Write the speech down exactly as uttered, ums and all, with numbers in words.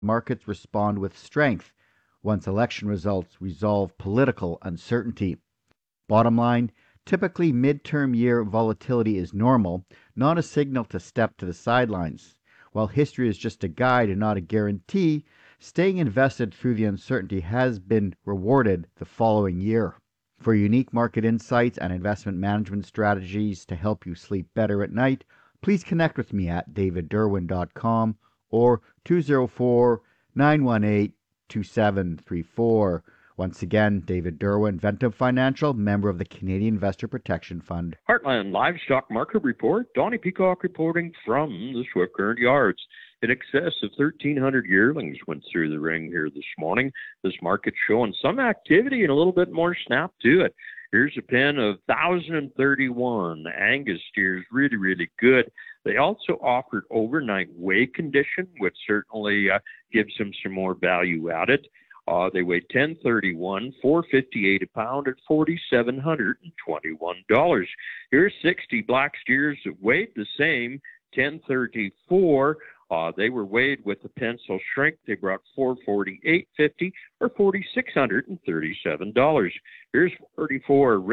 markets respond with strength once election results resolve political uncertainty. Bottom line, typically midterm year volatility is normal, not a signal to step to the sidelines. While history is just a guide and not a guarantee, staying invested through the uncertainty has been rewarded the following year. For unique market insights and investment management strategies to help you sleep better at night, please connect with me at david derwin dot com or two oh four, nine one eight, two seven three four. Once again, David Derwin, Ventum Financial, member of the Canadian Investor Protection Fund. Heartland Livestock Market Report. Donnie Peacock reporting from the Swift Current Yards. In excess of thirteen hundred yearlings went through the ring here this morning. This market showing some activity and a little bit more snap to it. Here's a pen of one thousand thirty-one Angus steers, really, really good. They also offered overnight weigh condition, which certainly uh, gives them some more value added. Uh, they weighed ten thirty-one, four fifty-eight a pound at four thousand seven hundred twenty-one dollars. Here's sixty black steers that weighed the same, ten thirty-four. Uh, they were weighed with a pencil shrink. They brought four forty-eight fifty or four thousand six hundred thirty-seven dollars. Here's forty-four